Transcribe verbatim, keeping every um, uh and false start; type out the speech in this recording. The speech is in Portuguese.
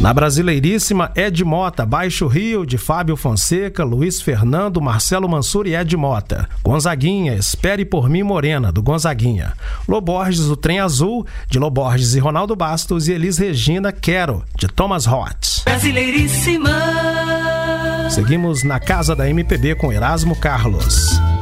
Na Brasileiríssima, Ed Mota, Baixo Rio, de Fábio Fonseca, Luiz Fernando, Marcelo Mansur e Ed Mota. Gonzaguinha, Espere por Mim Morena, do Gonzaguinha. Loborges, O Trem Azul, de Loborges e Ronaldo Bastos. E Elis Regina, Quero, de Thomas Roth. Brasileiríssima. Seguimos na Casa da M P B com Erasmo Carlos.